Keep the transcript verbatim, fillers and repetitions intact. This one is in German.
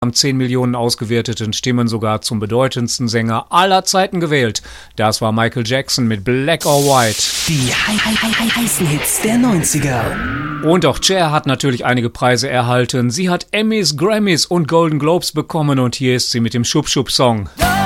Haben zehn Millionen ausgewerteten Stimmen sogar zum bedeutendsten Sänger aller Zeiten gewählt. Das war Michael Jackson mit Black or White. Die heißen Hits der neunziger. Und auch Cher hat natürlich einige Preise erhalten. Sie hat Emmys, Grammys und Golden Globes bekommen und hier ist sie mit dem Schub-Schub-Song.